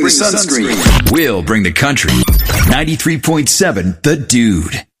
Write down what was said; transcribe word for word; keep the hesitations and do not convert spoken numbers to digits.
the sunscreen. We'll bring the country. ninety-three point seven The Dude.